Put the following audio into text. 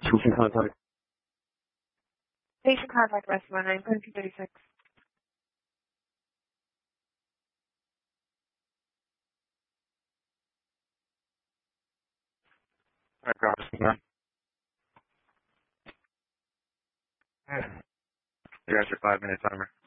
Patient contact. Patient contact restaurant 9.36. I promise you, man. You got your 5-minute timer.